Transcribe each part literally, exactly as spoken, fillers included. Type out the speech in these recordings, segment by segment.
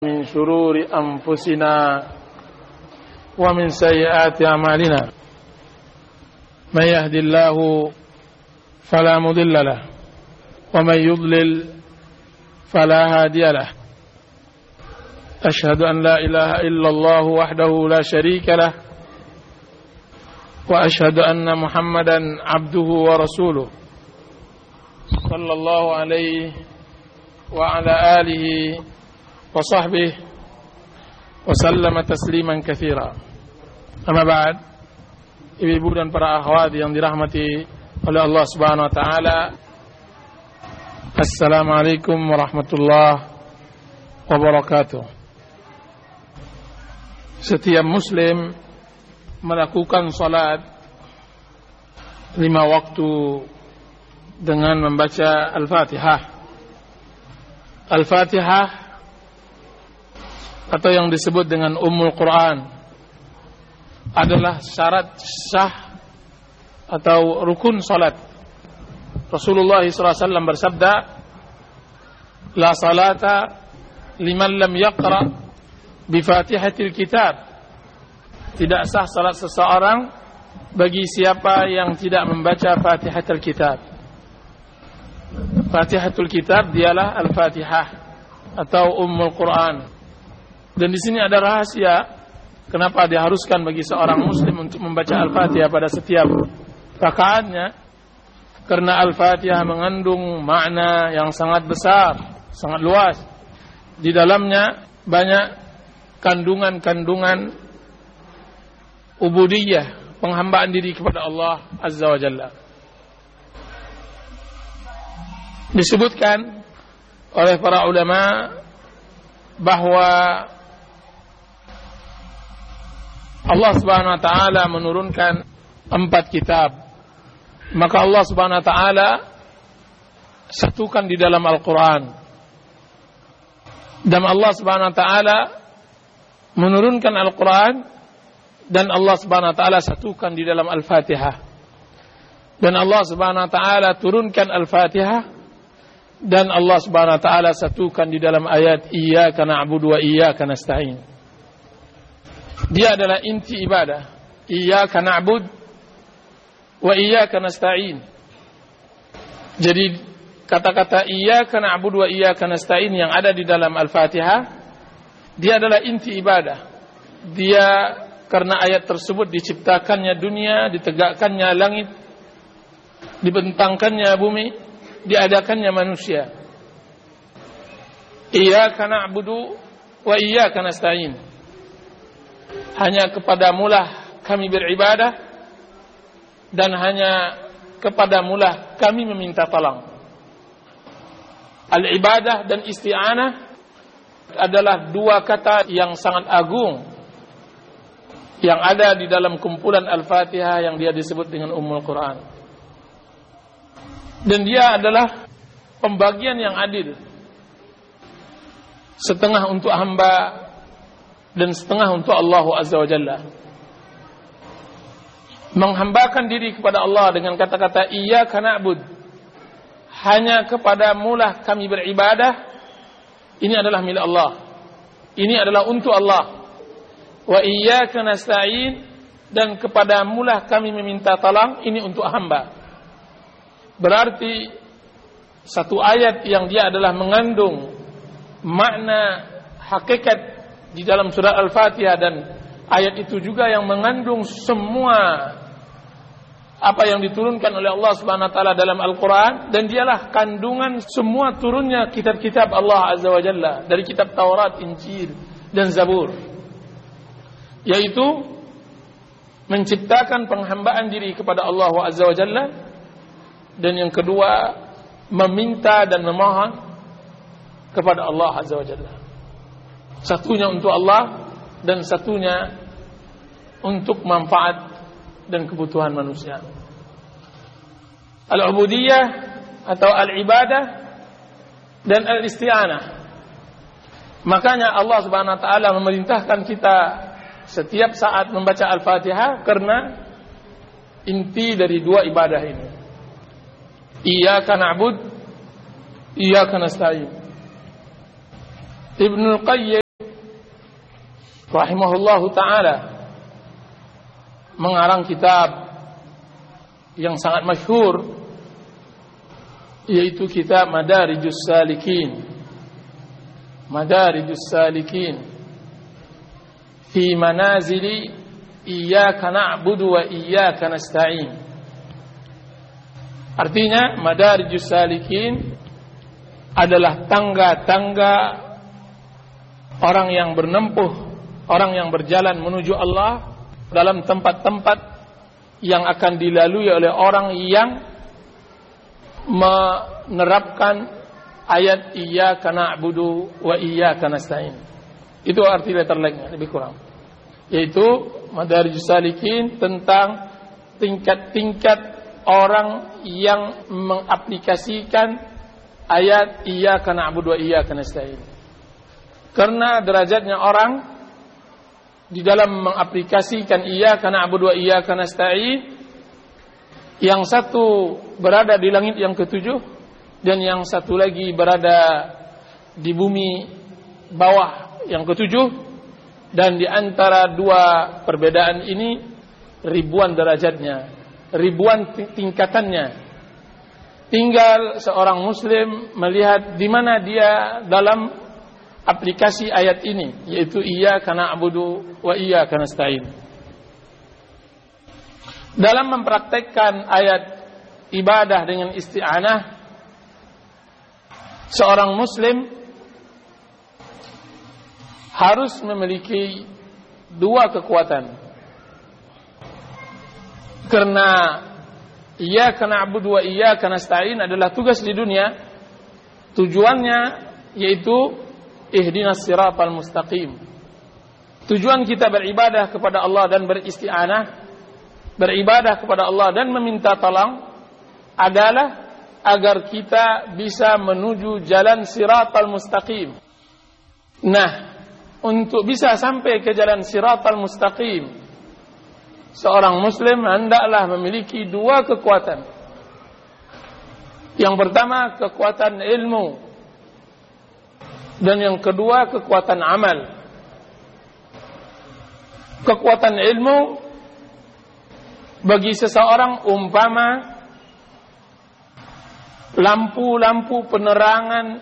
من شرور أنفسنا ومن سيئات أعمالنا من يهد الله فلا مضل له ومن يضلل فلا هادي له أشهد أن لا إله إلا الله وحده لا شريك له وأشهد أن محمدا عبده ورسوله صلى الله عليه وعلى آله وصحبه وسلم تسليما كثيرا. Amma ba'd, ibu-ibu dan para akhwat yang dirahmati oleh Allah Subhanahu wa taala. Assalamualaikum warahmatullahi wabarakatuh. Setiap muslim melakukan salat lima waktu dengan membaca Al-Fatihah. Al-Fatihah atau yang disebut dengan Ummul Quran adalah syarat sah atau rukun salat. Rasulullah sallallahu alaihi wasallam bersabda, "La salata liman lam yaqra bi Fatihatil Kitab." Tidak sah salat seseorang bagi siapa yang tidak membaca Fatihatul Kitab. Fatihatul Kitab dialah Al-Fatihah atau Ummul Quran. Dan di sini ada rahasia kenapa diharuskan bagi seorang muslim untuk membaca Al-Fatihah pada setiap rakaatnya. Karena Al-Fatihah mengandung makna yang sangat besar, sangat luas. Di dalamnya banyak kandungan-kandungan ubudiyah, penghambaan diri kepada Allah Azza wa Jalla. Disebutkan oleh para ulama bahwa Allah Subhanahu wa taala menurunkan empat kitab. Maka Allah Subhanahu wa taala satukan di dalam Al-Qur'an. Dan Allah Subhanahu wa taala menurunkan Al-Qur'an dan Allah Subhanahu wa taala satukan di dalam Al-Fatihah. Dan Allah Subhanahu wa taala turunkan Al-Fatihah dan Allah Subhanahu wa taala satukan di dalam ayat Iyyaka na'budu wa iyyaka nasta'in. Dia adalah inti ibadah. Iyyaka na'bud wa iyyaka nasta'in. Jadi kata-kata Iyyaka na'bud wa iyyaka nasta'in yang ada di dalam Al-Fatihah, dia adalah inti ibadah. Dia karena ayat tersebut diciptakannya dunia, ditegakkannya langit, dibentangkannya bumi, diadakannya manusia. Iyyaka na'budu wa iyyaka nasta'in. Hanya kepadamulah kami beribadah dan hanya kepadamulah kami meminta tolong. Al-ibadah dan isti'anah adalah dua kata yang sangat agung yang ada di dalam kumpulan Al-Fatihah yang dia disebut dengan Ummul Quran. Dan dia adalah pembagian yang adil. Setengah untuk hamba dan setengah untuk Allah Azza wa Jalla. Menghambakan diri kepada Allah dengan kata-kata Iyyaka na'bud, hanya kepadamulah kami beribadah, ini adalah milik Allah, ini adalah untuk Allah. Wa iyyaka nasta'in, dan kepadamulah kami meminta tolong, ini untuk hamba. Berarti satu ayat yang dia adalah mengandung makna hakikat di dalam surah Al-Fatihah, dan ayat itu juga yang mengandung semua apa yang diturunkan oleh Allah Subhanahu wa taala dalam Al-Qur'an, dan dialah kandungan semua turunnya kitab-kitab Allah Azza wa Jalla dari kitab Taurat, Injil dan Zabur, yaitu menciptakan penghambaan diri kepada Allah Azza wa Jalla, dan yang kedua meminta dan memohon kepada Allah Azza wa Jalla. Satunya untuk Allah dan satunya untuk manfaat dan kebutuhan manusia. Al-ubudiyah atau al-ibadah dan al-isti'anah. Makanya Allah Subhanahu wa taala memerintahkan kita setiap saat membaca Al-Fatihah karena inti dari dua ibadah ini. Iyyaka na'bud, iyyaka nasta'in. Ibnu Qayyim rahimahullahu taala mengarang kitab yang sangat masyhur, yaitu kitab Madarijus Salikin. Madarijus Salikin fi manazili iyyaka na'budu wa iyyaka nasta'in. Artinya Madarijus Salikin adalah tangga-tangga orang yang bernempuh, orang yang berjalan menuju Allah dalam tempat-tempat yang akan dilalui oleh orang yang menerapkan ayat iyyaka na'budu wa iyyaka nasta'in. Itu arti letter lainnya, lebih kurang. Yaitu Madarijus Salikin tentang tingkat-tingkat orang yang mengaplikasikan ayat iyyaka na'budu wa iyyaka nasta'in. Karena derajatnya orang di dalam mengaplikasikan iyyaka na'budu wa iyyaka nasta'in, yang satu berada di langit yang ketujuh dan yang satu lagi berada di bumi bawah yang ketujuh, dan di antara dua perbedaan ini ribuan derajatnya, ribuan tingkatannya. Tinggal seorang muslim melihat di mana dia dalam aplikasi ayat ini, yaitu iyyaka na'budu wa iyyaka nasta'in. Dalam mempraktekkan ayat ibadah dengan isti'anah, seorang muslim harus memiliki dua kekuatan. Karena iyyaka na'budu wa iyyaka nasta'in adalah tugas di dunia, tujuannya yaitu ihdinas siratal mustaqim. Tujuan kita beribadah kepada Allah dan beristi'anah, beribadah kepada Allah dan meminta tolong adalah agar kita bisa menuju jalan siratal mustaqim. Nah, untuk bisa sampai ke jalan siratal mustaqim, seorang muslim hendaklah memiliki dua kekuatan. Yang pertama, kekuatan ilmu, dan yang kedua, kekuatan amal. Kekuatan ilmu bagi seseorang umpama lampu-lampu penerangan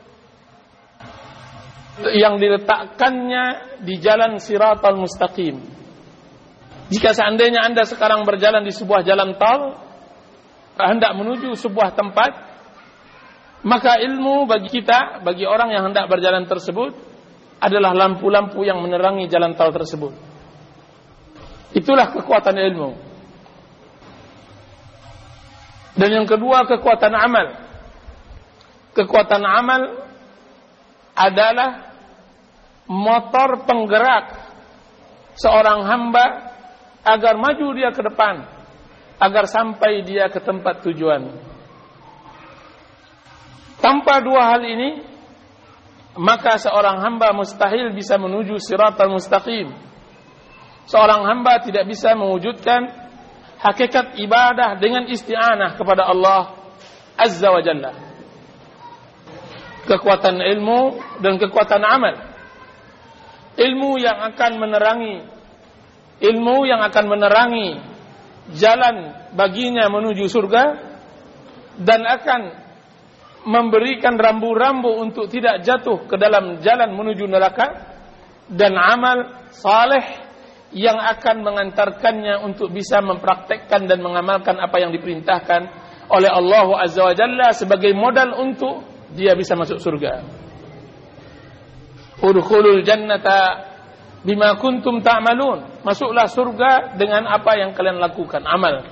yang diletakkannya di jalan siratal mustaqim. Jika seandainya Anda sekarang berjalan di sebuah jalan tol, hendak menuju sebuah tempat, maka ilmu bagi kita, bagi orang yang hendak berjalan tersebut, adalah lampu-lampu yang menerangi jalan tol tersebut. Itulah kekuatan ilmu. Dan yang kedua, kekuatan amal. Kekuatan amal adalah motor penggerak seorang hamba agar maju dia ke depan, agar sampai dia ke tempat tujuan. Tanpa dua hal ini, maka seorang hamba mustahil bisa menuju siratal mustaqim. Seorang hamba tidak bisa mewujudkan hakikat ibadah dengan isti'anah kepada Allah Azza wa Jalla. Kekuatan ilmu dan kekuatan amal. Ilmu yang akan menerangi, ilmu yang akan menerangi jalan baginya menuju surga, dan akan memberikan rambu-rambu untuk tidak jatuh ke dalam jalan menuju neraka, dan amal saleh yang akan mengantarkannya untuk bisa mempraktekkan dan mengamalkan apa yang diperintahkan oleh Allah Azza wa Jalla sebagai modal untuk dia bisa masuk surga. Udkhulul jannata bima kuntum ta'malun. Masuklah surga dengan apa yang kalian lakukan, amal.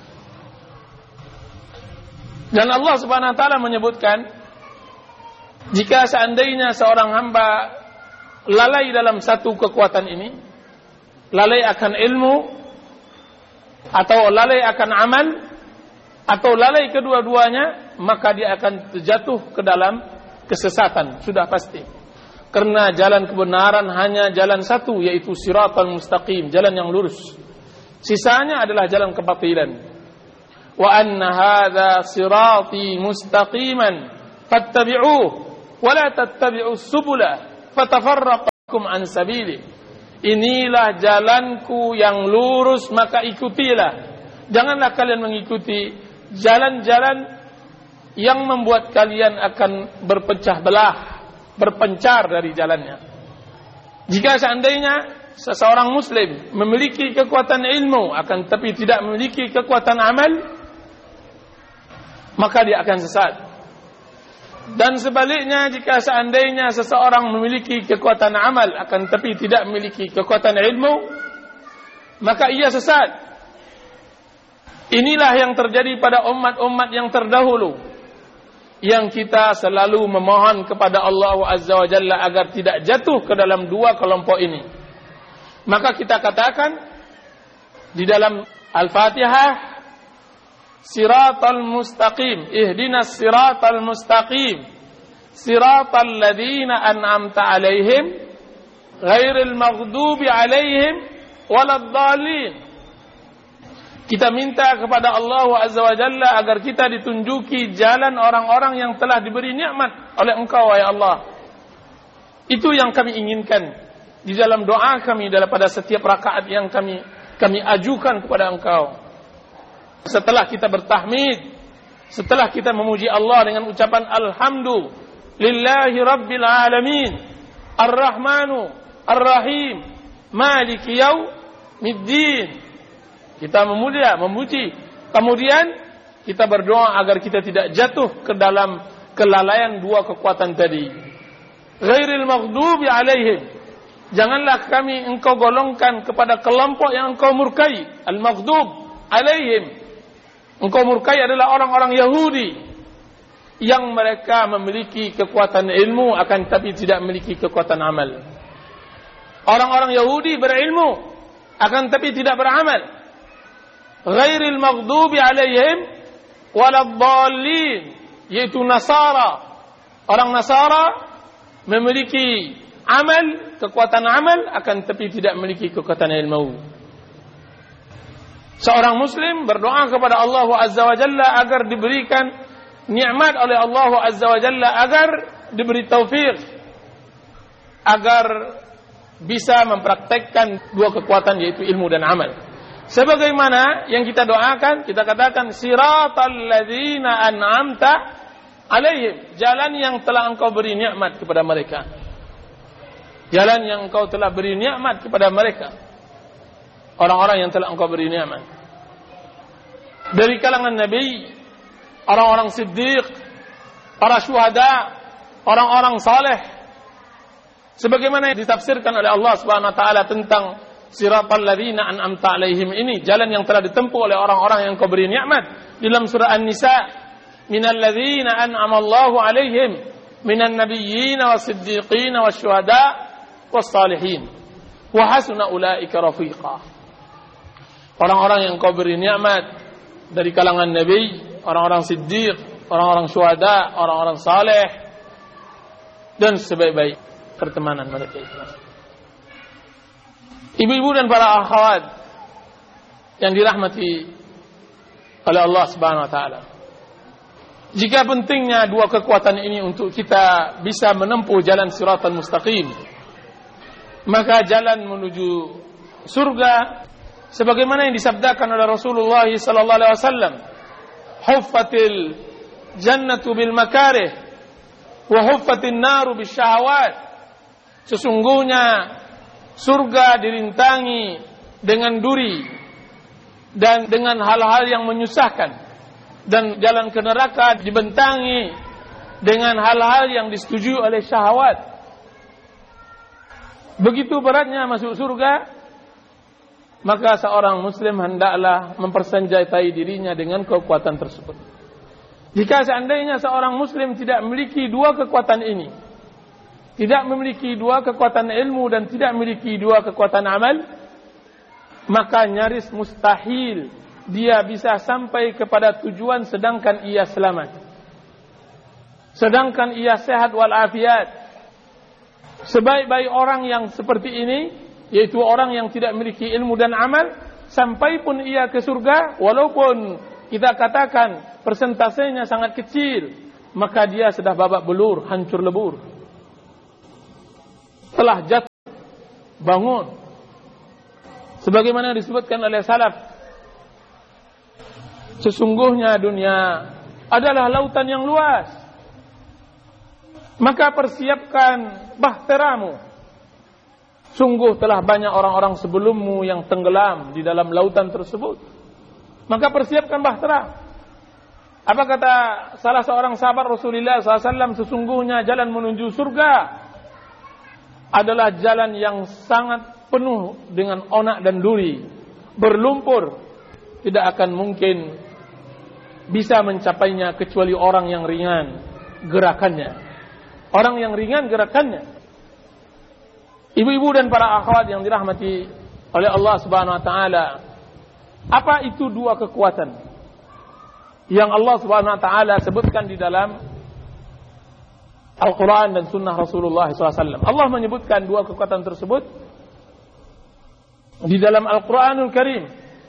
Dan Allah Subhanahu wa taala menyebutkan, jika seandainya seorang hamba lalai dalam satu kekuatan ini, lalai akan ilmu, atau lalai akan amal, atau lalai kedua-duanya, maka dia akan terjatuh ke dalam kesesatan, sudah pasti. Karena jalan kebenaran hanya jalan satu, yaitu siratal mustaqim, jalan yang lurus. Sisanya adalah jalan kebatilan. Wa anna hadza sirati mustaqiman fattabi'uhu wa la tattabi'us subula fatafarraqakum an sabili. inilah jalanku yang lurus, maka ikutilah. Janganlah kalian mengikuti jalan-jalan yang membuat kalian akan berpecah belah, berpencar dari jalannya. Jika seandainya seseorang muslim memiliki kekuatan ilmu akan tapi tidak memiliki kekuatan amal, maka dia akan sesat. Dan sebaliknya, jika seandainya seseorang memiliki kekuatan amal akan tapi tidak memiliki kekuatan ilmu, maka ia sesat. Inilah yang terjadi pada umat-umat yang terdahulu, yang kita selalu memohon kepada Allah Azza wa Jalla agar tidak jatuh ke dalam dua kelompok ini. Maka kita katakan di dalam Al-Fatihah, Siratal mustaqim, ihdinas siratal mustaqim, siratal ladzina an'amta alaihim, ghairil maghdubi alaihim waladdallin. Kita minta kepada Allah Azza wa Jalla agar kita ditunjuki jalan orang-orang yang telah diberi nikmat oleh Engkau, ya Allah. Itu yang kami inginkan di dalam doa kami daripada setiap rakaat yang kami kami ajukan kepada Engkau. Setelah kita bertahmid, setelah kita memuji Allah dengan ucapan alhamdulillahi rabbil alamin, arrahmanu arrahim, maliki yaumiddin, kita memuja, memuji. Kemudian kita berdoa agar kita tidak jatuh ke dalam kelalaian dua kekuatan tadi. Ghairil maghdubi alaihim, janganlah kami engkau golongkan kepada kelompok yang engkau murkai. Al-maghdub alaihim, engkau murkai adalah orang-orang Yahudi yang mereka memiliki kekuatan ilmu akan tapi tidak memiliki kekuatan amal. Orang-orang Yahudi berilmu akan tapi tidak beramal. Ghairil maghdubi alaihim waladdallin, yaitu Nasara. Orang Nasara memiliki amal, kekuatan amal akan tapi tidak memiliki kekuatan ilmu. Seorang muslim berdoa kepada Allah Azza wa Jalla agar diberikan nikmat oleh Allah Azza wa Jalla, agar diberi taufik, agar bisa mempraktekkan dua kekuatan yaitu ilmu dan amal. Sebagaimana yang kita doakan, kita katakan siratal ladzina an'amta alaihim, jalan yang telah engkau beri nikmat kepada mereka. Jalan yang engkau telah beri nikmat kepada mereka. Orang-orang yang telah engkau beri nikmat dari kalangan Nabi, orang-orang siddiq, para syuhada, orang-orang saleh. Sebagaimana yang ditafsirkan oleh Allah Subhanahu wa taala tentang siratal ladzina an'amta alaihim ini, jalan yang telah ditempuh oleh orang-orang yang engkau beri nikmat di dalam surah An-Nisa, minal ladzina an'ama Allahu alaihim minan nabiyyin was-siddiqin wasyuhada was-salihin wa hasuna ulaika rafiqa. Orang-orang yang engkau beri nikmat dari kalangan nabi, orang-orang siddiq, orang-orang syuhada, orang-orang saleh, dan sebaik-baik pertemanan mereka itu. Ibu-ibu dan para akhwat yang dirahmati oleh Allah Subhanahu wa taala, jika pentingnya dua kekuatan ini untuk kita bisa menempuh jalan siratal mustaqim, maka jalan menuju surga sebagaimana yang disabdakan oleh Rasulullah sallallahu alaihi wasallam, huffatil jannatu bil makarih wa huffatin naru bis syahawat. Sesungguhnya surga dirintangi dengan duri dan dengan hal-hal yang menyusahkan, dan jalan ke neraka dibentangi dengan hal-hal yang disetujui oleh syahwat. Begitu beratnya masuk surga, maka seorang muslim hendaklah mempersenjatai dirinya dengan kekuatan tersebut. Jika seandainya seorang muslim tidak memiliki dua kekuatan ini, tidak memiliki dua kekuatan ilmu dan tidak memiliki dua kekuatan amal, maka nyaris mustahil dia bisa sampai kepada tujuan sedangkan ia selamat, sedangkan ia sehat walafiat. Sebaik-baik orang yang seperti ini, yaitu orang yang tidak memiliki ilmu dan amal, sampai pun ia ke surga, walaupun kita katakan persentasenya sangat kecil, maka dia sudah babak belur, hancur lebur, telah jatuh bangun Sebagaimana disebutkan oleh salaf, sesungguhnya dunia adalah lautan yang luas, maka persiapkan bahteramu. Sungguh telah banyak orang-orang sebelummu yang tenggelam di dalam lautan tersebut, maka persiapkan bahtera. Apa kata salah seorang sahabat Rasulullah sallallahu alaihi wasallam, sesungguhnya jalan menuju surga adalah jalan yang sangat penuh dengan onak dan duri, berlumpur, tidak akan mungkin bisa mencapainya kecuali orang yang ringan gerakannya. Orang yang ringan gerakannya. Ibu-ibu dan para akhwat yang dirahmati oleh Allah Subhanahu wa taala, apa itu dua kekuatan yang Allah Subhanahu wa taala sebutkan di dalam Al-Quran dan Sunnah Rasulullah sallallahu alaihi wasallam? Allah menyebutkan dua kekuatan tersebut di dalam Al-Quranul Karim.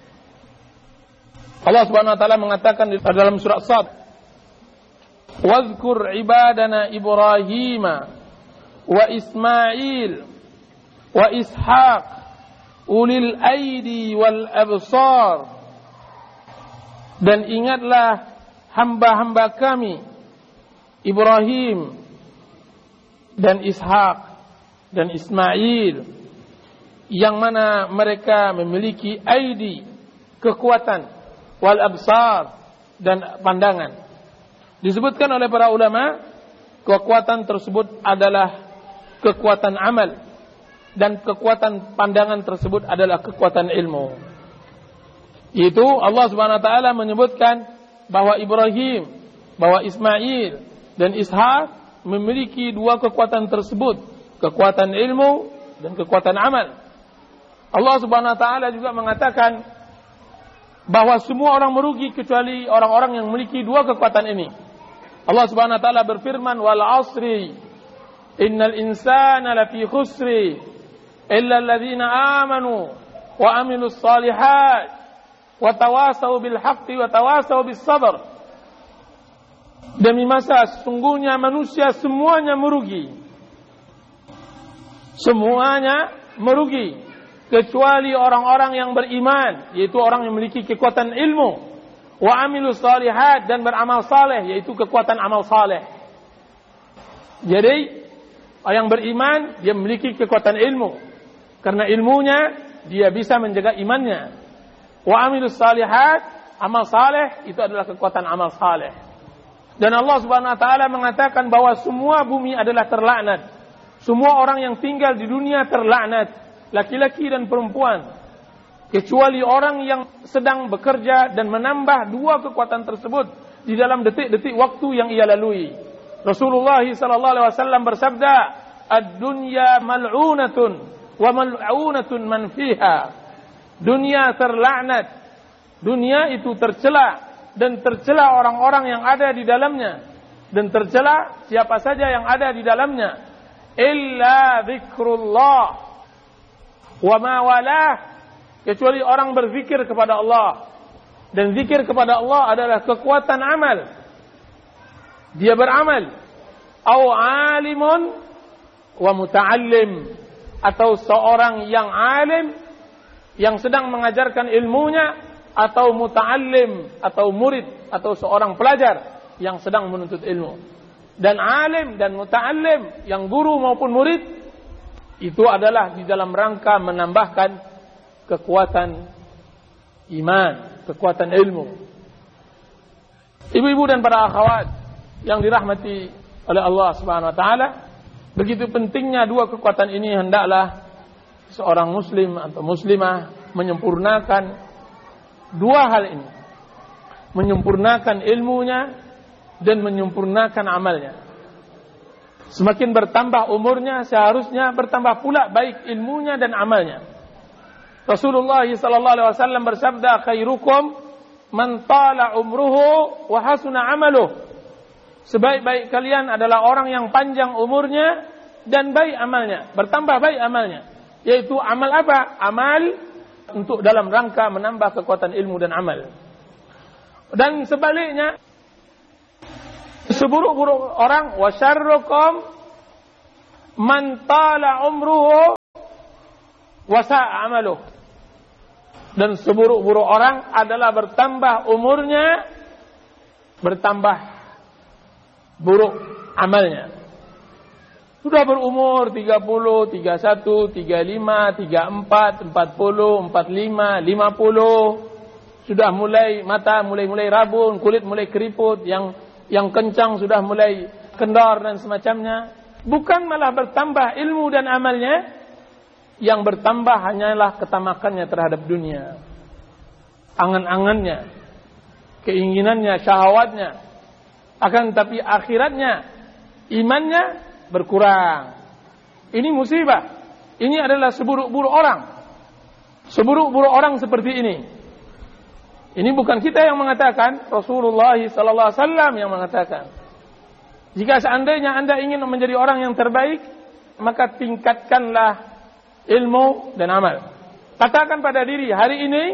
Allah Subhanahu wa taala mengatakan di dalam surah Sad, "Wadhkur ibadana Ibrahim wa Ismail wa Ishaq ulil aidi wal absar." Dan ingatlah hamba-hamba kami Ibrahim dan Ishaq dan Ismail, yang mana mereka memiliki aidi, kekuatan, wal absar, dan pandangan. Disebutkan oleh para ulama, kekuatan tersebut adalah kekuatan amal, dan kekuatan pandangan tersebut adalah kekuatan ilmu. Itu Allah Subhanahu wa taala menyebutkan bahwa Ibrahim, bahwa Ismail dan Ishaq memiliki dua kekuatan tersebut, kekuatan ilmu dan kekuatan amal. Allah Subhanahu wa taala juga mengatakan bahwa semua orang merugi kecuali orang-orang yang memiliki dua kekuatan ini. Allah Subhanahu wa taala berfirman, "Wal 'asri innal insana lafi khusri illa alladziina aamanu wa 'amilus shalihat wa tawasau bil haqqi wa tawasau bis sabr." Demi masa sesungguhnya manusia semuanya merugi. Semuanya merugi kecuali orang-orang yang beriman, yaitu orang yang memiliki kekuatan ilmu, wa amilus shalihat, dan beramal saleh, yaitu kekuatan amal saleh. Jadi orang yang beriman dia memiliki kekuatan ilmu, karena ilmunya dia bisa menjaga imannya. Wa amilus shalihat, amal saleh itu adalah kekuatan amal saleh. Dan Allah Subhanahu wa taala mengatakan bahwa semua bumi adalah terlaknat. Semua orang yang tinggal di dunia terlaknat, laki-laki dan perempuan, kecuali orang yang sedang bekerja dan menambah dua kekuatan tersebut di dalam detik-detik waktu yang ia lalui. Rasulullah sallallahu alaihi wasallam bersabda, "Ad-dunya mal'unatun wa mal'unatun man fiha." Dunia terlaknat, dunia itu tercela, dan tercela orang-orang yang ada di dalamnya, dan tercela siapa saja yang ada di dalamnya, illa zikrullah wa ma walah, kecuali orang berzikir kepada Allah. Dan zikir kepada Allah adalah kekuatan amal, dia beramal. Au alimun wa muta'allim, atau seorang yang alim yang sedang mengajarkan ilmunya, atau muta'allim, atau murid, atau seorang pelajar yang sedang menuntut ilmu. Dan alim dan muta'allim, yang guru maupun murid, itu adalah di dalam rangka menambahkan kekuatan iman, kekuatan ilmu. Ibu-ibu dan para akhwat yang dirahmati oleh Allah Subhanahu wa taala, begitu pentingnya dua kekuatan ini. Hendaklah seorang muslim atau muslimah menyempurnakan dua hal ini, menyempurnakan ilmunya dan menyempurnakan amalnya. Semakin bertambah umurnya, seharusnya bertambah pula baik ilmunya dan amalnya. Rasulullah sallallahu alaihi wasallam bersabda, "Khairukum man tala umruhu wa hasuna amaluh." Sebaik-baik kalian adalah orang yang panjang umurnya dan baik amalnya, bertambah baik amalnya. Yaitu amal apa? Amal untuk dalam rangka menambah kekuatan ilmu dan amal. Dan sebaliknya, seburuk-buruk orang, wa syarrukum man tala umruhu wa sa'a amaluh. Dan seburuk-buruk orang adalah bertambah umurnya, bertambah buruk amalnya. Sudah berumur tiga puluh, tiga puluh satu, tiga puluh lima, tiga puluh empat, empat puluh, empat puluh lima, lima puluh. Sudah mulai mata mulai-mulai rabun, kulit mulai keriput, yang yang kencang sudah mulai kendor dan semacamnya. Bukan malah bertambah ilmu dan amalnya, yang bertambah hanyalah ketamakannya terhadap dunia. Angan-angannya, keinginannya, syahwatnya. Akan tetapi akhiratnya, imannya berkurang. Ini musibah. Ini adalah seburuk-buruk orang. Seburuk-buruk orang seperti ini. Ini bukan kita yang mengatakan, Rasulullah sallallahu alaihi wasallam yang mengatakan. Jika seandainya Anda ingin menjadi orang yang terbaik, maka tingkatkanlah ilmu dan amal. Katakan pada diri, hari ini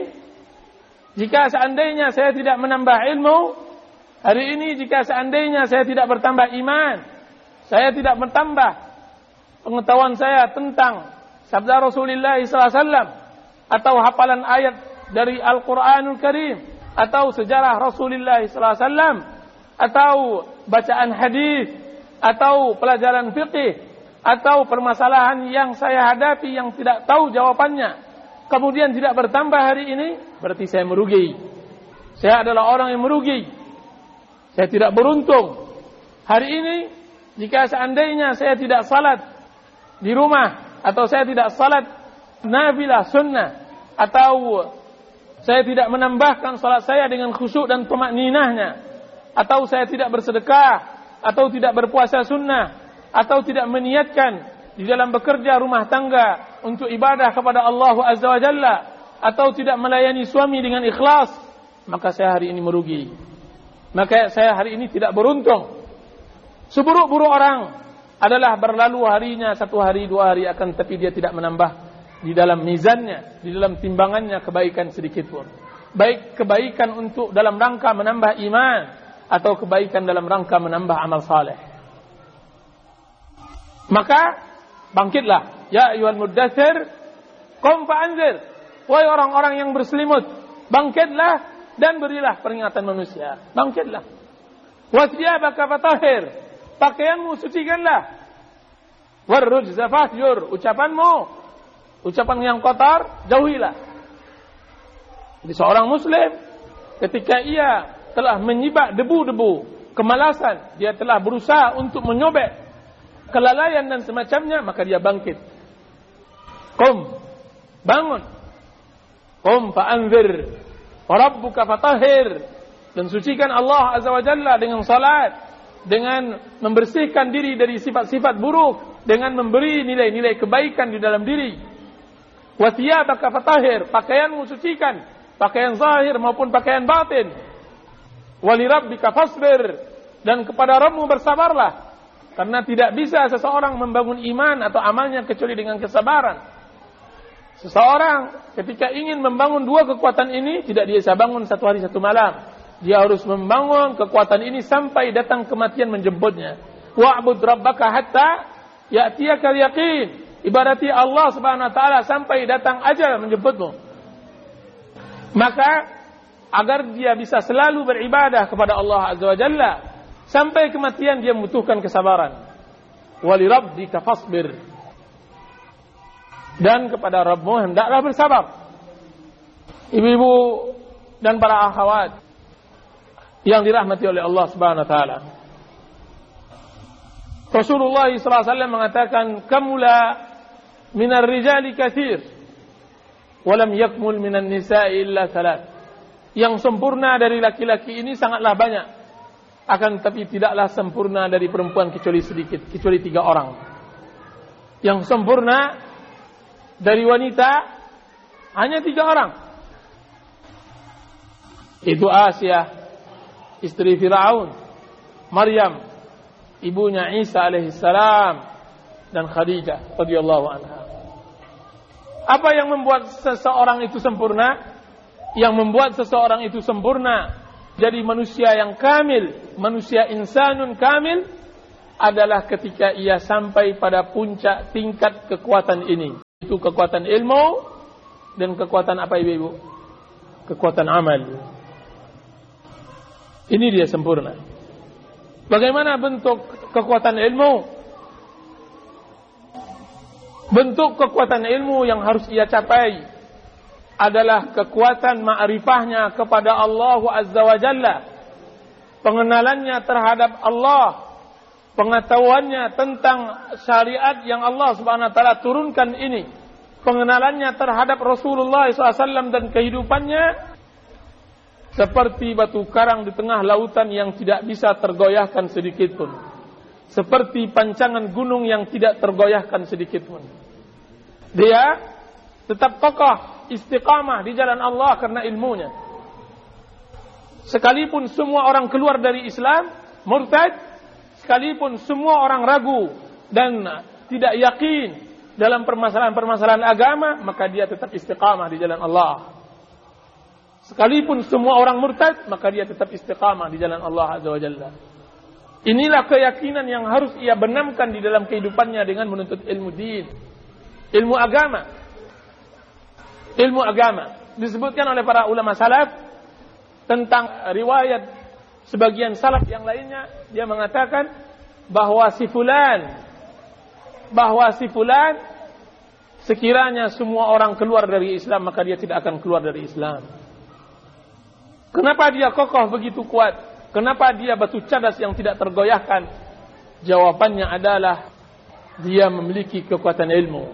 jika seandainya saya tidak menambah ilmu, hari ini jika seandainya saya tidak bertambah iman, saya tidak bertambah pengetahuan saya tentang sabda Rasulullah sallallahu alaihi wasallam, atau hafalan ayat dari Al-Quranul Karim, atau sejarah Rasulullah sallallahu alaihi wasallam, atau bacaan hadis, atau pelajaran fikih, atau permasalahan yang saya hadapi yang tidak tahu jawabannya, kemudian tidak bertambah hari ini, berarti saya merugi. Saya adalah orang yang merugi. Saya tidak beruntung. Hari ini, jika seandainya saya tidak salat di rumah, atau saya tidak salat nafilah sunnah, atau saya tidak menambahkan salat saya dengan khusyuk dan tumakninahnya, atau saya tidak bersedekah, atau tidak berpuasa sunnah, atau tidak meniatkan di dalam bekerja rumah tangga untuk ibadah kepada Allah Azza wa Jalla, atau tidak melayani suami dengan ikhlas, maka saya hari ini merugi. Maka saya hari ini tidak beruntung. Seburuk-buruk orang adalah berlalu harinya satu hari, dua hari, akan tapi dia tidak menambah di dalam mizannya, di dalam timbangannya kebaikan sedikit pun. Baik kebaikan untuk dalam rangka menambah iman, atau kebaikan dalam rangka menambah amal saleh. Maka bangkitlah, ya ayyuhal muddatsir, qum fa'anzir. Wahai orang-orang yang berselimut, bangkitlah dan berilah peringatan manusia. Bangkitlah. Wa thiyabaka fatahhir, pakaianmu sucikanlah. Warrujza fahjur, ucapanmu, ucapan yang kotor jauhilah. Jadi seorang muslim ketika ia telah menyibak debu-debu kemalasan, dia telah berusaha untuk menyobek kelalaian dan semacamnya, maka dia bangkit. Qum, bangun. Qum fa'anzir, wa rabbuka fatahhir, dan sucikan Allah Azza wa Jalla dengan salat, dengan membersihkan diri dari sifat-sifat buruk, dengan memberi nilai-nilai kebaikan di dalam diri. Wa thiyabaka fatahhir, pakaianmu sucikan, pakaian zahir maupun pakaian batin. Wa li rabbika fasbir, dan kepada Rabbmu bersabarlah. Karena tidak bisa seseorang membangun iman atau amalnya kecuali dengan kesabaran. Seseorang ketika ingin membangun dua kekuatan ini, tidak dia bisa bangun satu hari satu malam. Dia harus membangun kekuatan ini sampai datang kematian menjemputnya. Wa'bud rabbaka hatta ya'tiyakal yaqin. Ibadati Allah Subhanahu wa taala sampai datang ajal menjemputmu. Maka agar dia bisa selalu beribadah kepada Allah Azza wa Jalla sampai kematian, dia membutuhkan kesabaran. Wali rabbika fasbir, dan kepada Rabbmu hendaklah bersabar. Ibu-ibu dan para akhwat yang dirahmati oleh Allah Subhanahu wa taala, Rasulullah sallallahu alaihi wasallam mengatakan, kamula minar rijali katsir wa lam yakmul minan nisa'i illa thalath. Yang sempurna dari laki-laki ini sangatlah banyak, akan tapi tidaklah sempurna dari perempuan kecuali sedikit, kecuali tiga orang. Yang sempurna dari wanita hanya tiga orang. Itu Asia, istri Firaun, Maryam, ibunya Isa alaihissalam, dan Khadijah radhiyallahu anha. Apa yang membuat seseorang itu sempurna? Yang membuat seseorang itu sempurna jadi manusia yang kamil, manusia insanun kamil, adalah ketika ia sampai pada puncak tingkat kekuatan ini. Itu kekuatan ilmu, dan kekuatan apa ibu-ibu? Kekuatan amal. Ini dia sempurna. Bagaimana bentuk kekuatan ilmu? Bentuk kekuatan ilmu yang harus ia capai adalah kekuatan ma'rifahnya kepada Allah Azza wa Jalla. Pengenalannya terhadap Allah, pengetahuannya tentang syariat yang Allah Subhanahu wa taala turunkan ini, pengenalannya terhadap Rasulullah shallallahu alaihi wasallam dan kehidupannya seperti batu karang di tengah lautan yang tidak bisa tergoyahkan sedikit pun, seperti pancangan gunung yang tidak tergoyahkan sedikit pun. Dia tetap kokoh, istiqamah di jalan Allah karena ilmunya. Sekalipun semua orang keluar dari Islam, murtad, sekalipun semua orang ragu dan tidak yakin dalam permasalahan-permasalahan agama, maka dia tetap istiqamah di jalan Allah. Sekalipun semua orang murtad, maka dia tetap istiqamah di jalan Allah Azza wa Jalla. Inilah keyakinan yang harus ia benamkan di dalam kehidupannya dengan menuntut ilmu din, ilmu agama. Ilmu agama disebutkan oleh para ulama salaf tentang riwayat sebagian salaf yang lainnya, dia mengatakan bahwa si fulan bahwa si fulan sekiranya semua orang keluar dari Islam, maka dia tidak akan keluar dari Islam. Kenapa dia kokoh begitu kuat? Kenapa dia batu cadas yang tidak tergoyahkan? Jawabannya adalah dia memiliki kekuatan ilmu.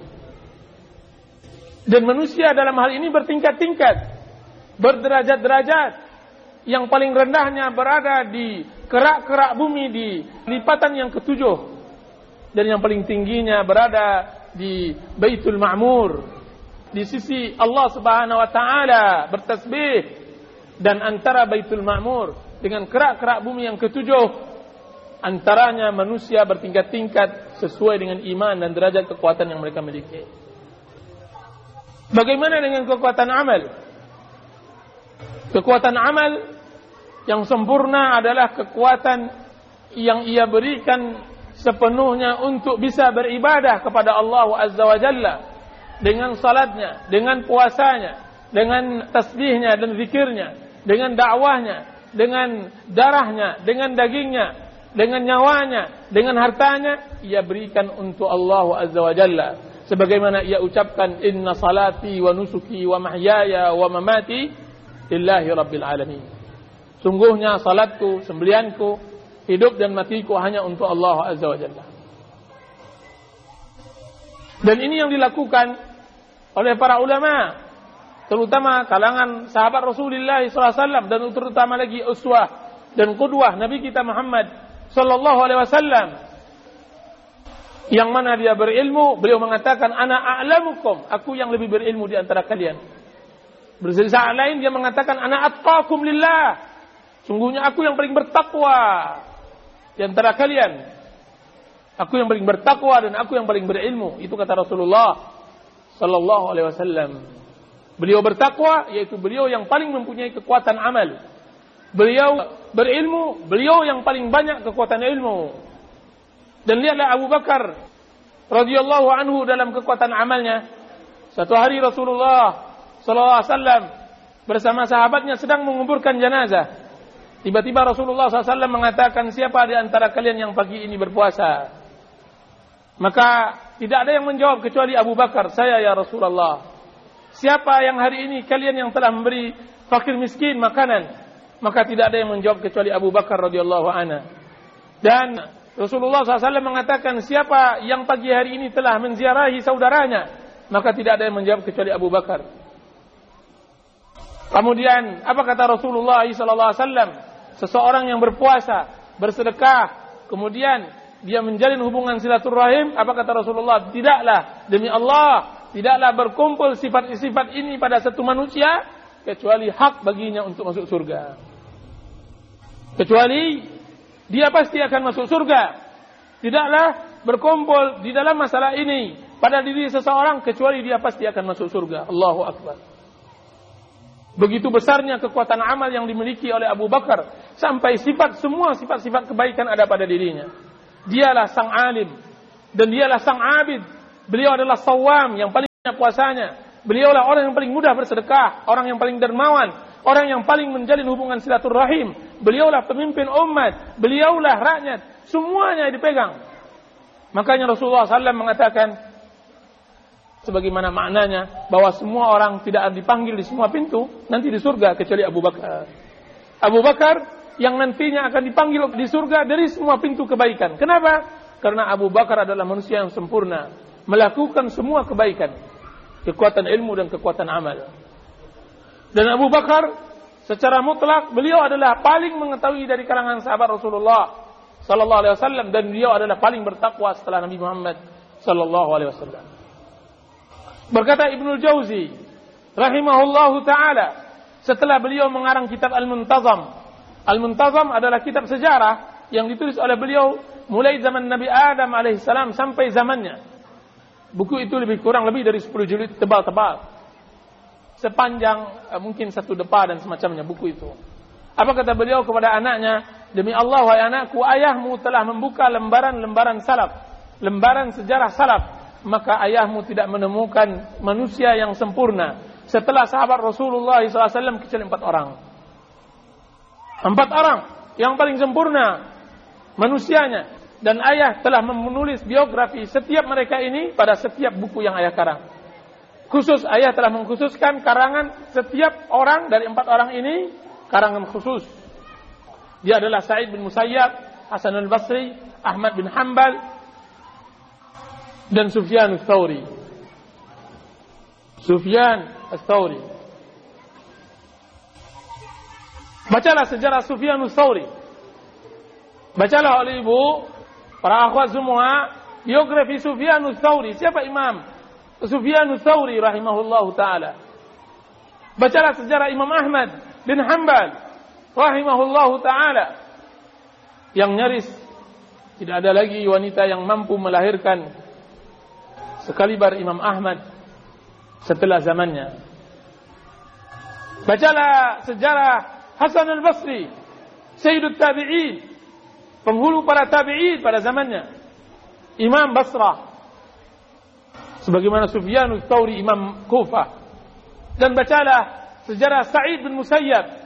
Dan manusia dalam hal ini bertingkat-tingkat, berderajat-derajat. Yang paling rendahnya berada di kerak-kerak bumi di lipatan yang ketujuh, dan yang paling tingginya berada di Baitul Ma'mur di sisi Allah Subhanahu wa taala bertasbih. Dan antara Baitul Ma'mur dengan kerak-kerak bumi yang ketujuh, antaranya manusia bertingkat-tingkat sesuai dengan iman dan derajat kekuatan yang mereka miliki. Bagaimana dengan kekuatan amal? Kekuatan amal yang sempurna adalah kekuatan yang ia berikan sepenuhnya untuk bisa beribadah kepada Allah Azza wa Jalla dengan salatnya, dengan puasanya, dengan tasbihnya dan zikirnya, dengan dakwahnya, dengan darahnya, dengan dagingnya, dengan nyawanya, dengan hartanya, ia berikan untuk Allah Azza wa Jalla. Sebagaimana ia ucapkan, inna salati wa nusuki wa mahyaya wa mamati lillahi rabbil alamin. Sungguhnya salatku, sembelihanku, hidup dan matiku hanya untuk Allah Azza wa Jalla. Dan ini yang dilakukan oleh para ulama, terutama kalangan sahabat Rasulullah shallallahu alaihi wasallam, dan terutama lagi uswah dan qudwah Nabi kita Muhammad sallallahu alaihi wasallam, yang mana dia berilmu. Beliau mengatakan, ana a'lamukum, aku yang lebih berilmu di antara kalian. Bersama saat lain dia mengatakan, ana attaqakum lillah, sungguhnya aku yang paling bertakwa di antara kalian. Aku yang paling bertakwa dan aku yang paling berilmu. Itu kata Rasulullah sallallahu alaihi wasallam. Beliau bertakwa, yaitu beliau yang paling mempunyai kekuatan amal. Beliau berilmu, beliau yang paling banyak kekuatan ilmu. Dan lihatlah Abu Bakar radhiyallahu anhu dalam kekuatan amalnya. Satu hari Rasulullah sallallahu alaihi wasallam bersama sahabatnya sedang menguburkan jenazah. Tiba-tiba Rasulullah sallallahu alaihi wasallam mengatakan, siapa di antara kalian yang pagi ini berpuasa? Maka tidak ada yang menjawab kecuali Abu Bakar, saya ya Rasulullah. Siapa yang hari ini kalian yang telah memberi fakir miskin makanan? Maka tidak ada yang menjawab kecuali Abu Bakar radhiyallahu anhu. Dan Rasulullah sallallahu alaihi wasallam mengatakan, siapa yang pagi hari ini telah menziarahi saudaranya? Maka tidak ada yang menjawab kecuali Abu Bakar. Kemudian apa kata Rasulullah sallallahu alaihi wasallam? Seseorang yang berpuasa, bersedekah, kemudian dia menjalin hubungan silaturahim, apa kata Rasulullah? Tidaklah, demi Allah, tidaklah berkumpul sifat-sifat ini pada satu manusia kecuali hak baginya untuk masuk surga. Kecuali dia pasti akan masuk surga. Tidaklah berkumpul di dalam masalah ini pada diri seseorang kecuali dia pasti akan masuk surga. Allahu Akbar. Begitu besarnya kekuatan amal yang dimiliki oleh Abu Bakar, sampai sifat semua sifat-sifat kebaikan ada pada dirinya. Dialah sang alim dan dialah sang abid. Beliau adalah sawam yang paling banyak puasanya. Beliaulah orang yang paling mudah bersedekah, orang yang paling dermawan, orang yang paling menjalin hubungan silaturahim. Beliaulah pemimpin umat, beliaulah rakyat, semuanya dipegang. Makanya Rasulullah sallallahu alaihi wasallam mengatakan, sebagaimana maknanya, bahwa semua orang tidak dipanggil di semua pintu nanti di surga kecuali Abu Bakar. Abu Bakar yang nantinya akan dipanggil di surga dari semua pintu kebaikan. Kenapa? Karena Abu Bakar adalah manusia yang sempurna, melakukan semua kebaikan, kekuatan ilmu dan kekuatan amal. Dan Abu Bakar secara mutlak beliau adalah paling mengetahui dari kalangan sahabat Rasulullah sallallahu alaihi wasallam, dan beliau adalah paling bertakwa setelah Nabi Muhammad sallallahu alaihi wasallam. Berkata Ibnul Jauzi rahimahullahu taala, setelah beliau mengarang kitab Al-Muntazam. Al-Muntazam adalah kitab sejarah yang ditulis oleh beliau mulai zaman Nabi Adam alaihissalam sampai zamannya. Buku itu lebih kurang lebih dari sepuluh jilid, tebal-tebal, sepanjang eh, mungkin satu depa dan semacamnya buku itu. Apa kata beliau kepada anaknya? Demi Allah, wahai anakku, ayahmu telah membuka lembaran-lembaran salaf, lembaran sejarah salaf, maka ayahmu tidak menemukan manusia yang sempurna setelah sahabat Rasulullah sallallahu alaihi wasallam kecuali empat orang. Empat orang yang paling sempurna manusianya, dan ayah telah menulis biografi setiap mereka ini pada setiap buku yang ayah karang. Khusus ayah telah mengkhususkan karangan setiap orang dari empat orang ini, karangan khusus. Dia adalah Sa'id bin Musayyab, Hasan al-Basri, Ahmad bin Hanbal, dan Sufyan al-Thawri. Sufyan al-Thawri. Bacalah sejarah Sufyan al-Thawri. Bacalah oleh ibu, para akhwat semua, biografi Sufyan al-Thawri. Siapa Imam Sufyan al-Thawri rahimahullahu ta'ala. Bacalah sejarah Imam Ahmad bin Hanbal rahimahullahu ta'ala, yang nyaris tidak ada lagi wanita yang mampu melahirkan sekalibar Imam Ahmad setelah zamannya. Bacalah sejarah Hasan al-Basri, Sayyidut Tabi'in, penghulu para tabi'in pada zamannya, Imam Basrah, sebagaimana Sufyan al-Thawri Imam Kufah. Dan bacalah sejarah Sa'id bin Musayyab,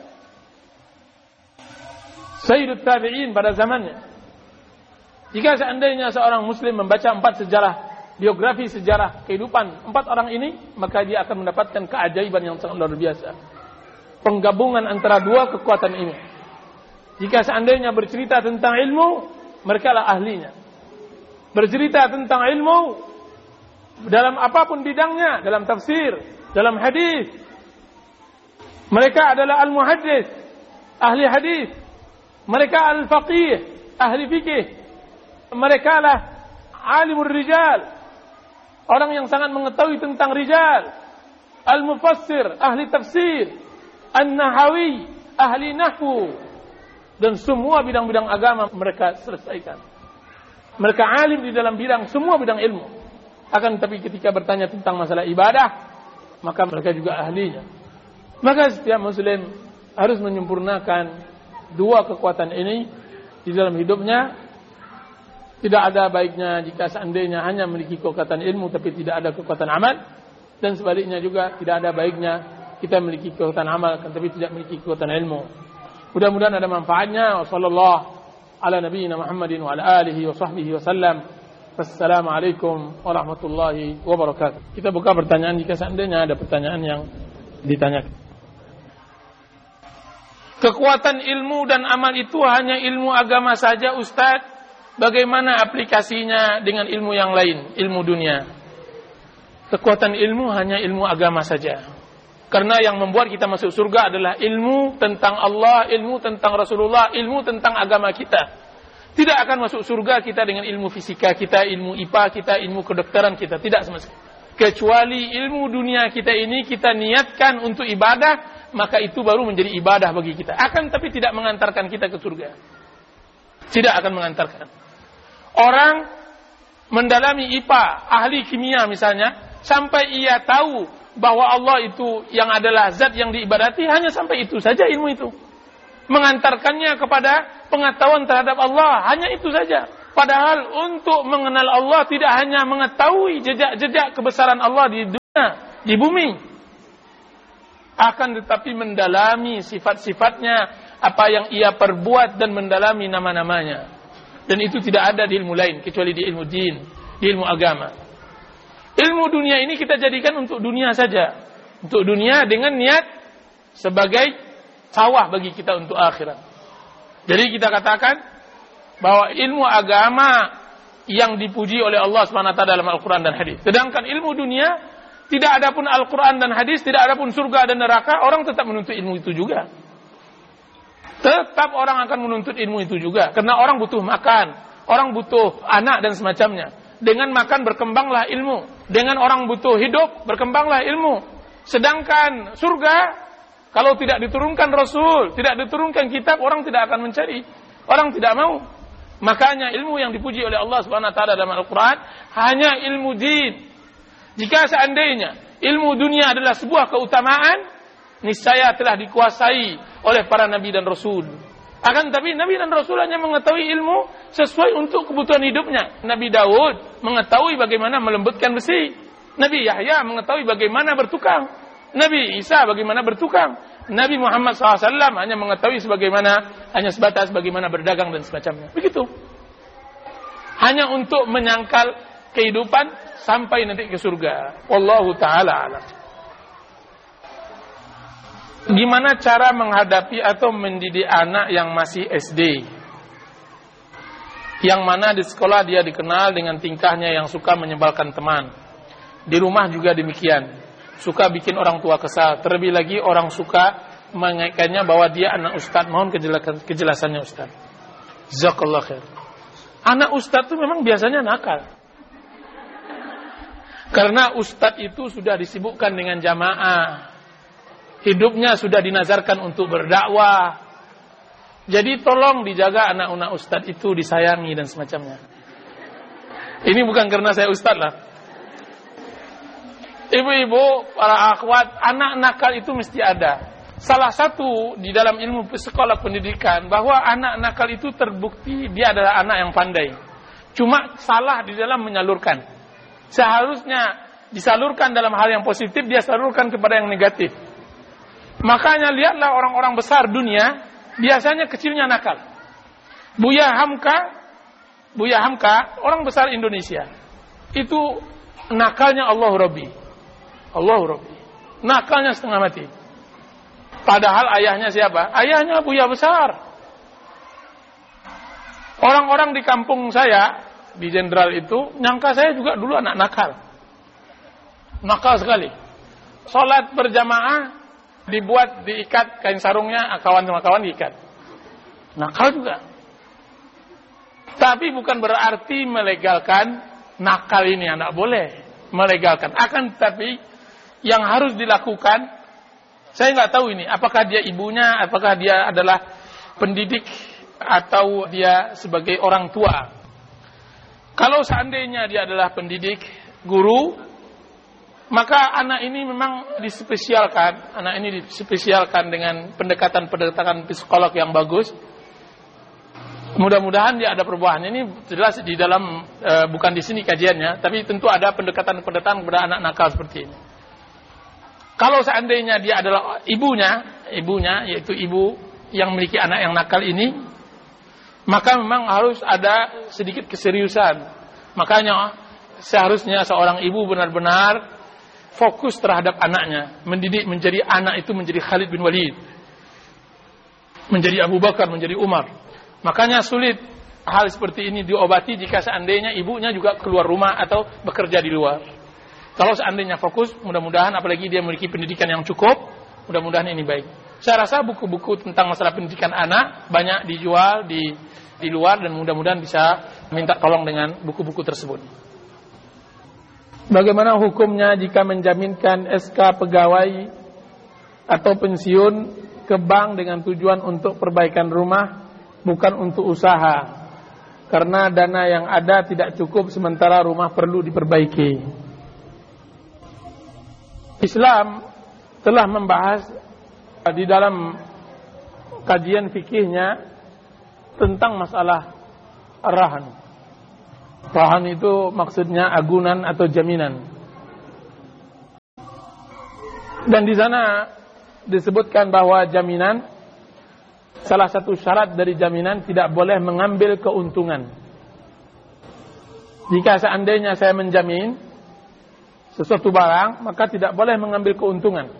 Sayyidut Tabi'in pada zamannya. Jika seandainya seorang muslim membaca empat sejarah, biografi sejarah kehidupan empat orang ini, maka dia akan mendapatkan keajaiban yang sangat luar biasa. Penggabungan antara dua kekuatan ini. Jika seandainya bercerita tentang ilmu, mereka lah ahlinya. Bercerita tentang ilmu dalam apapun bidangnya, dalam tafsir, dalam hadis, mereka adalah al-muhaddits, ahli hadis. Mereka al-faqih, ahli fikih. Mereka lah alimur rijal, orang yang sangat mengetahui tentang rijal. Al-mufassir, ahli tafsir. An-nahawi, ahli nahwu. Dan semua bidang-bidang agama mereka selesaikan. Mereka alim di dalam bidang, semua bidang ilmu. Akan tetapi ketika bertanya tentang masalah ibadah, maka mereka juga ahlinya. Maka setiap muslim harus menyempurnakan dua kekuatan ini di dalam hidupnya. Tidak ada baiknya jika seandainya hanya memiliki kekuatan ilmu tapi tidak ada kekuatan amal, dan sebaliknya juga tidak ada baiknya kita memiliki kekuatan amal tapi tidak memiliki kekuatan ilmu. Mudah-mudahan ada manfaatnya. Wassallallahu ala nabiyyina Muhammadin wa ala alihi wa sahbihi wa sallam. Wassalamualaikum warahmatullahi wabarakatuh. Kita buka pertanyaan jika seandainya ada pertanyaan yang ditanyakan. Kekuatan ilmu dan amal itu hanya ilmu agama saja, Ustaz. Bagaimana aplikasinya dengan ilmu yang lain, ilmu dunia? Kekuatan ilmu hanya ilmu agama saja. Karena yang membuat kita masuk surga adalah ilmu tentang Allah, ilmu tentang Rasulullah, ilmu tentang agama kita. Tidak akan masuk surga kita dengan ilmu fisika kita, ilmu I P A kita, ilmu kedokteran kita. Tidak sama sekali. Kecuali ilmu dunia kita ini kita niatkan untuk ibadah, maka itu baru menjadi ibadah bagi kita. Akan tapi tidak mengantarkan kita ke surga. Tidak akan mengantarkan. Orang mendalami I P A, ahli kimia misalnya, sampai ia tahu bahwa Allah itu yang adalah zat yang diibadati, hanya sampai itu saja ilmu itu. Mengantarkannya kepada pengetahuan terhadap Allah, hanya itu saja. Padahal untuk mengenal Allah tidak hanya mengetahui jejak-jejak kebesaran Allah di dunia, di bumi, akan tetapi mendalami sifat-sifatnya, apa yang ia perbuat dan mendalami nama-namanya. Dan itu tidak ada di ilmu lain kecuali di ilmu din, di ilmu agama. Ilmu dunia ini kita jadikan untuk dunia saja, untuk dunia dengan niat sebagai sawah bagi kita untuk akhirat. Jadi kita katakan bahwa ilmu agama yang dipuji oleh Allah subhanahu wa taala dalam Al-Quran dan hadis. Sedangkan ilmu dunia, tidak ada pun Al-Quran dan hadis, tidak ada pun surga dan neraka, orang tetap menuntut ilmu itu juga. Tetap orang akan menuntut ilmu itu juga. Karena orang butuh makan, orang butuh anak dan semacamnya. Dengan makan berkembanglah ilmu. Dengan orang butuh hidup, berkembanglah ilmu. Sedangkan surga, kalau tidak diturunkan Rasul, tidak diturunkan kitab, orang tidak akan mencari. Orang tidak mau. Makanya ilmu yang dipuji oleh Allah subhanahu wa taala dalam Al-Quran hanya ilmu din. Jika seandainya ilmu dunia adalah sebuah keutamaan, niscaya telah dikuasai oleh para nabi dan rasul. Akan tapi nabi dan rasul hanya mengetahui ilmu sesuai untuk kebutuhan hidupnya. Nabi Daud mengetahui bagaimana melembutkan besi. Nabi Yahya mengetahui bagaimana bertukang. Nabi Isa bagaimana bertukang. Nabi Muhammad shallallahu alaihi wasallam hanya mengetahui sebagaimana, hanya sebatas bagaimana berdagang dan semacamnya. Begitu. Hanya untuk menyangkal kehidupan sampai nanti ke surga. Wallahu ta'ala alam. Gimana cara menghadapi atau mendidik anak yang masih S D? Yang mana di sekolah dia dikenal dengan tingkahnya yang suka menyebalkan teman. Di rumah juga demikian. Suka bikin orang tua kesal. Terlebih lagi orang suka mengaitkannya bahwa dia anak ustaz. Mohon kejelasan, kejelasannya ustaz. Jazakallah khair. Anak ustaz itu memang biasanya nakal. Karena ustaz itu sudah disibukkan dengan jamaah. Hidupnya sudah dinazarkan untuk berdakwah. Jadi tolong dijaga anak-anak ustaz itu, disayangi dan semacamnya. Ini bukan karena saya ustaz lah. Ibu-ibu, para akhwat, anak nakal itu mesti ada. Salah satu di dalam ilmu sekolah pendidikan bahwa anak nakal itu terbukti dia adalah anak yang pandai. Cuma salah di dalam menyalurkan. Seharusnya disalurkan dalam hal yang positif, dia salurkan kepada yang negatif. Makanya lihatlah orang-orang besar dunia, biasanya kecilnya nakal. Buya Hamka, Buya Hamka, orang besar Indonesia. Itu nakalnya Allah Rabbi. Allah Rabbi. Nakalnya setengah mati. Padahal ayahnya siapa? Ayahnya buya besar. Orang-orang di kampung saya, di Jenderal itu, nyangka saya juga dulu anak nakal. Nakal sekali. Salat berjamaah, dibuat, diikat kain sarungnya, kawan sama kawan diikat. Nakal juga. Tapi bukan berarti melegalkan nakal ini, anak boleh melegalkan. Akan tetapi yang harus dilakukan, saya nggak tahu ini, apakah dia ibunya, apakah dia adalah pendidik, atau dia sebagai orang tua. Kalau seandainya dia adalah pendidik, guru, maka anak ini memang dispesialkan, anak ini dispesialkan dengan pendekatan-pendekatan psikolog yang bagus. Mudah-mudahan dia ada perubahan. Ini jelas di dalam, e, bukan di sini kajiannya, tapi tentu ada pendekatan-pendekatan kepada anak nakal seperti ini. Kalau seandainya dia adalah ibunya, ibunya yaitu ibu yang memiliki anak yang nakal ini, maka memang harus ada sedikit keseriusan. Makanya seharusnya seorang ibu benar-benar fokus terhadap anaknya, mendidik menjadi anak itu menjadi Khalid bin Walid, menjadi Abu Bakar, menjadi Umar. Makanya sulit hal seperti ini diobati jika seandainya ibunya juga keluar rumah atau bekerja di luar. Kalau seandainya fokus, mudah-mudahan apalagi dia memiliki pendidikan yang cukup, mudah-mudahan ini baik. Saya rasa buku-buku tentang masalah pendidikan anak banyak dijual di di luar, dan mudah-mudahan bisa minta tolong dengan buku-buku tersebut. Bagaimana hukumnya jika menjaminkan S K pegawai atau pensiun ke bank dengan tujuan untuk perbaikan rumah, bukan untuk usaha, karena dana yang ada tidak cukup sementara rumah perlu diperbaiki? Islam telah membahas di dalam kajian fikihnya tentang masalah rahan. Rahan itu maksudnya agunan atau jaminan. Dan di sana disebutkan bahwa jaminan, salah satu syarat dari jaminan tidak boleh mengambil keuntungan. Jika seandainya saya menjamin sesuatu barang, maka tidak boleh mengambil keuntungan,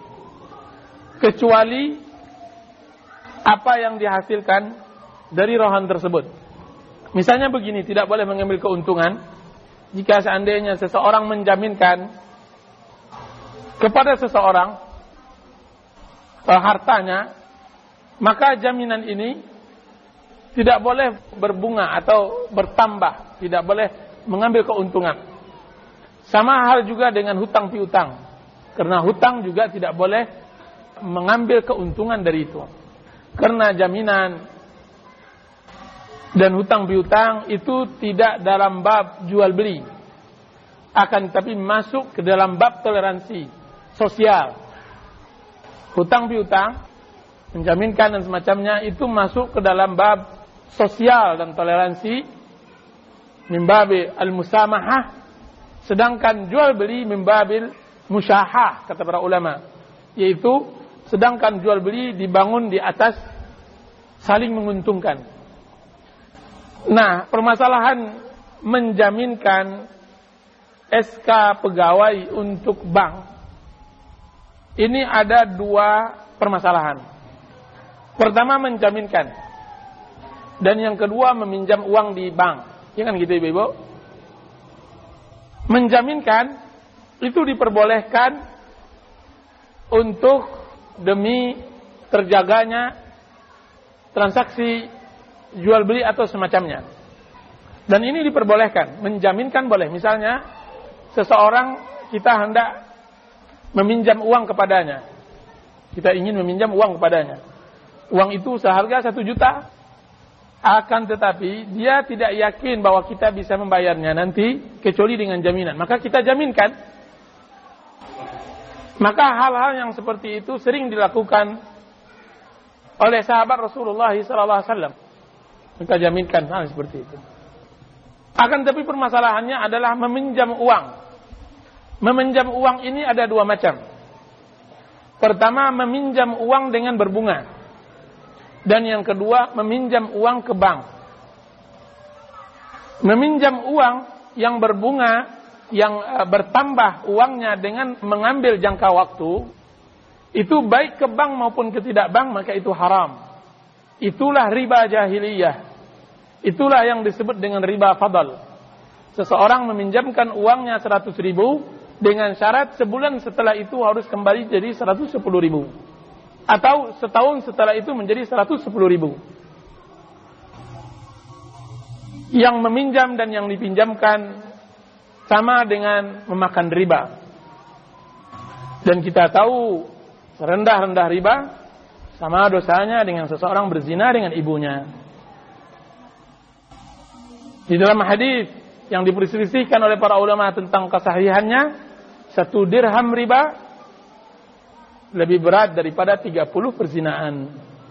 kecuali apa yang dihasilkan dari rohan tersebut. Misalnya begini, tidak boleh mengambil keuntungan jika seandainya seseorang menjaminkan kepada seseorang eh, hartanya, maka jaminan ini tidak boleh berbunga atau bertambah, tidak boleh mengambil keuntungan. Sama hal juga dengan hutang piutang, karena hutang juga tidak boleh mengambil keuntungan dari itu, karena jaminan dan hutang piutang itu tidak dalam bab jual beli, akan tetapi masuk ke dalam bab toleransi sosial. Hutang piutang, menjaminkan dan semacamnya itu masuk ke dalam bab sosial dan toleransi, mimbabil al-musamahah, sedangkan jual beli mimbabil musyahah, kata para ulama, yaitu sedangkan jual beli dibangun di atas saling menguntungkan. Nah, permasalahan menjaminkan S K pegawai untuk bank, ini ada dua permasalahan. Pertama, menjaminkan, dan yang kedua meminjam uang di bank. Ya kan gitu, Ibu-ibu? Menjaminkan itu diperbolehkan untuk demi terjaganya transaksi jual beli atau semacamnya. Dan ini diperbolehkan, menjaminkan boleh. Misalnya seseorang, kita hendak meminjam uang kepadanya, kita ingin meminjam uang kepadanya, uang itu seharga satu juta, akan tetapi dia tidak yakin bahwa kita bisa membayarnya nanti kecuali dengan jaminan, maka kita jaminkan. Maka hal-hal yang seperti itu sering dilakukan oleh sahabat Rasulullah sallallahu alaihi wasallam. Maka jaminkan hal seperti itu. Akan tetapi permasalahannya adalah meminjam uang. Meminjam uang ini ada dua macam. Pertama, meminjam uang dengan berbunga. Dan yang kedua, meminjam uang ke bank. Meminjam uang yang berbunga, yang bertambah uangnya dengan mengambil jangka waktu, itu baik ke bank maupun ke tidak bank, maka itu haram. Itulah riba jahiliyah. Itulah yang disebut dengan riba fadl. Seseorang meminjamkan uangnya seratus ribu dengan syarat sebulan setelah itu harus kembali jadi seratus sepuluh ribu, atau setahun setelah itu menjadi seratus sepuluh ribu. Yang meminjam dan yang dipinjamkan sama dengan memakan riba. Dan kita tahu serendah-rendah riba sama dosanya dengan seseorang berzina dengan ibunya. Di dalam hadis yang diperselisihkan oleh para ulama tentang kesahihannya, satu dirham riba lebih berat daripada tiga puluh perzinaan.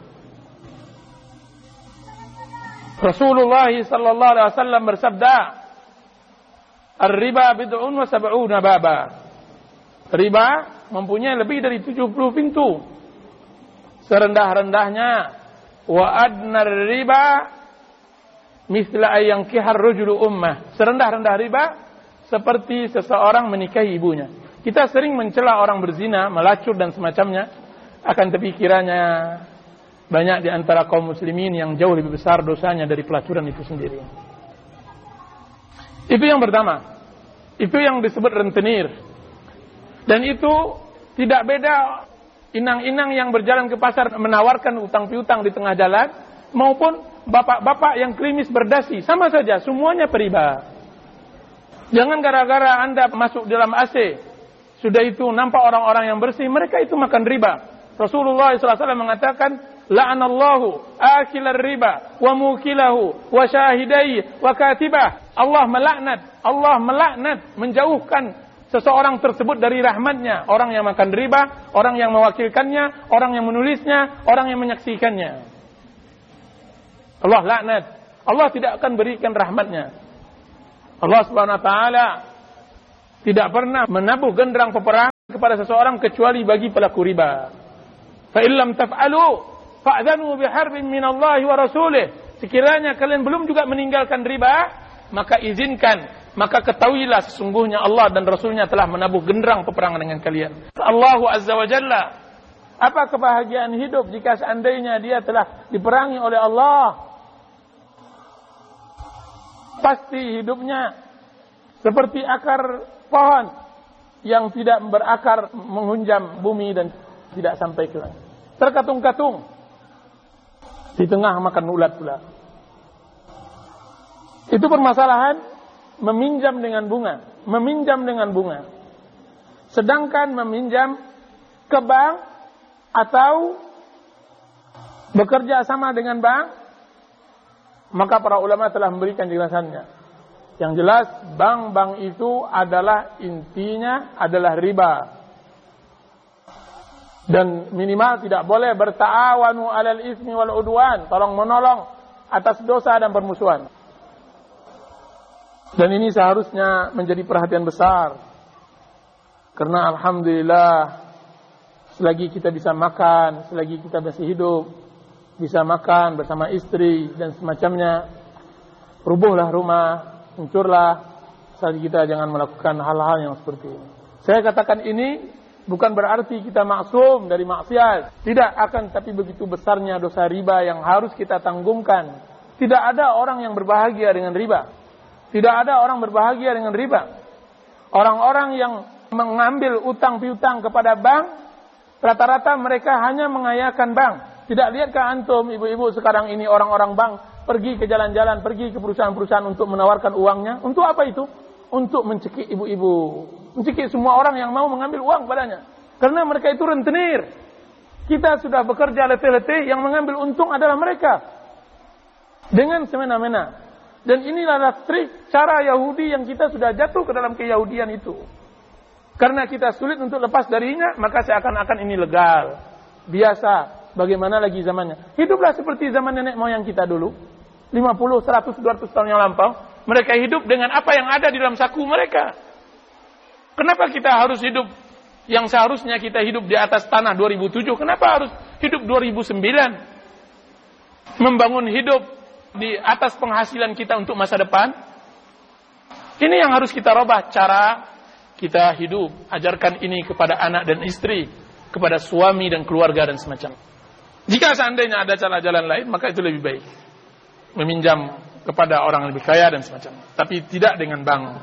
Rasulullah sallallahu alaihi wasallam bersabda, "Ar-riba bid'un wa sab'una baba." Riba mempunyai lebih dari tujuh puluh pintu. Serendah-rendahnya, wa adnar riba misla ayyankihar rajulu ummah. Serendah-rendah riba seperti seseorang menikahi ibunya. Kita sering mencela orang berzina, melacur dan semacamnya, akan tapi kiranya banyak di antara kaum muslimin yang jauh lebih besar dosanya dari pelacuran itu sendiri. Itu yang pertama. Itu yang disebut rentenir. Dan itu tidak beda inang-inang yang berjalan ke pasar menawarkan utang piutang di tengah jalan, maupun bapak-bapak yang klimis berdasi, sama saja, semuanya periba. Jangan gara-gara Anda masuk dalam A C, sudah itu nampak orang-orang yang bersih, mereka itu makan riba. Rasulullah shallallahu alaihi wasallam mengatakan, la'anallahu akilar riba wa mukilahu wa syahidai wa katibah. Allah melaknat, Allah melaknat, menjauhkan seseorang tersebut dari rahmatnya. Orang yang makan riba, orang yang mewakilkannya, orang yang menulisnya, orang yang menyaksikannya. Allah laknat. Allah tidak akan berikan rahmatnya. Allah subhanahu wa ta'ala tidak pernah menabuh genderang peperangan kepada seseorang kecuali bagi pelaku riba. Fa illam taf'alu fa'dhanu biharbin minallahi wa rasulih. Sekiranya kalian belum juga meninggalkan riba, maka izinkan, maka ketahuilah sesungguhnya Allah dan Rasulnya telah menabuh genderang peperangan dengan kalian. Allahu Azza wa Jalla, apa kebahagiaan hidup jika seandainya dia telah diperangi oleh Allah? Pasti hidupnya seperti akar pohon yang tidak berakar menghunjam bumi dan tidak sampai ke langit. Terkatung-katung di tengah makan ulat pula. Itu permasalahan meminjam dengan bunga, meminjam dengan bunga. Sedangkan meminjam ke bank atau bekerja sama dengan bank, maka para ulama telah memberikan jelasannya. Yang jelas, bank-bank itu adalah intinya adalah riba. Dan minimal tidak boleh berta'awanu 'alal ismi wal udwan, tolong menolong atas dosa dan permusuhan. Dan ini seharusnya menjadi perhatian besar. Karena alhamdulillah, selagi kita bisa makan, selagi kita masih hidup, bisa makan bersama istri dan semacamnya, rubuhlah rumah, hancurlah, selagi kita jangan melakukan hal-hal yang seperti ini. Saya katakan ini bukan berarti kita maksum dari maksiat. Tidak, akan tapi begitu besarnya dosa riba yang harus kita tanggungkan. Tidak ada orang yang berbahagia dengan riba. Tidak ada orang berbahagia dengan riba. Orang-orang yang mengambil utang piutang kepada bank, rata-rata mereka hanya mengayakan bank. Tidak lihatkah antum, ibu-ibu sekarang ini orang-orang bank pergi ke jalan-jalan, pergi ke perusahaan-perusahaan untuk menawarkan uangnya. Untuk apa itu? Untuk mencekik ibu-ibu, mencekik semua orang yang mau mengambil uang padanya. Karena mereka itu rentenir. Kita sudah bekerja letih-letih, yang mengambil untung adalah mereka. Dengan semena-mena. Dan inilah trik cara Yahudi yang kita sudah jatuh ke dalam keyahudian itu. Karena kita sulit untuk lepas darinya, maka seakan-akan ini legal, biasa. Bagaimana lagi zamannya? Hiduplah seperti zaman nenek moyang kita dulu. lima puluh, seratus, dua ratus tahun yang lampau. Mereka hidup dengan apa yang ada di dalam saku mereka. Kenapa kita harus hidup yang seharusnya kita hidup di atas tanah dua ribu tujuh? Kenapa harus hidup dua ribu sembilan? Membangun hidup di atas penghasilan kita untuk masa depan. Ini yang harus kita rubah cara kita hidup. Ajarkan ini kepada anak dan istri, kepada suami dan keluarga dan semacam. Jika seandainya ada jalan-jalan lain, maka itu lebih baik. Meminjam kepada orang lebih kaya dan semacam. Tapi tidak dengan bank.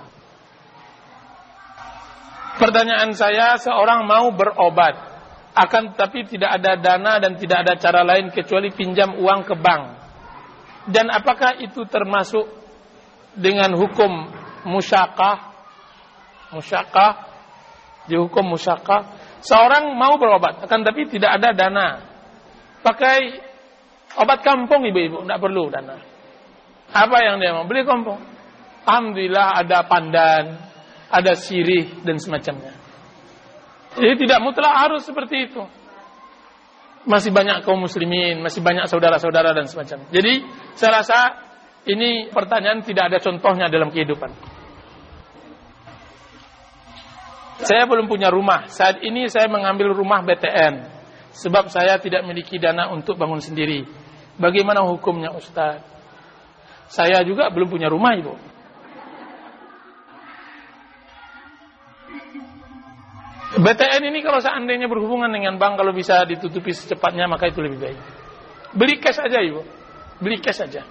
Pertanyaan saya, seorang mau berobat, akan tapi tidak ada dana dan tidak ada cara lain kecuali pinjam uang ke bank. Dan apakah itu termasuk dengan hukum musyakah? Musyakah, dihukum musyakah. Seorang mau berobat, akan tapi tidak ada dana. Pakai obat kampung ibu-ibu, tidak perlu dana. Apa yang dia mau? Beli kampung. Alhamdulillah ada pandan, ada sirih dan semacamnya. Jadi tidak mutlak harus seperti itu. Masih banyak kaum muslimin, masih banyak saudara-saudara dan semacamnya. Jadi saya rasa ini pertanyaan tidak ada contohnya dalam kehidupan. Saya belum punya rumah. Saat ini saya mengambil rumah B T N. Sebab saya tidak memiliki dana untuk bangun sendiri. Bagaimana hukumnya Ustaz? Saya juga belum punya rumah, Ibu. B T N ini kalau seandainya berhubungan dengan bank, kalau bisa ditutupi secepatnya, maka itu lebih baik. Beli cash aja, Ibu. Beli cash aja.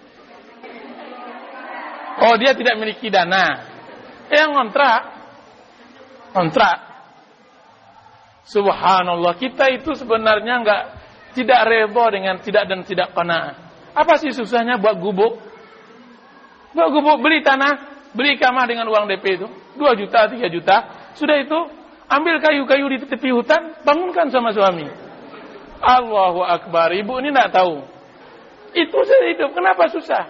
Oh, dia tidak memiliki dana. Yang ngontrak. Kontrak. Subhanallah, kita itu sebenarnya enggak tidak rebo dengan tidak dan tidak qanaah. Apa sih susahnya buat gubuk? Buat gubuk, beli tanah, beli kamar dengan uang D P itu dua juta, tiga juta. Sudah itu, ambil kayu-kayu di tepi hutan, bangunkan sama suami. Allahu Akbar, ibu ini enggak tahu. Itu saja hidup, kenapa susah?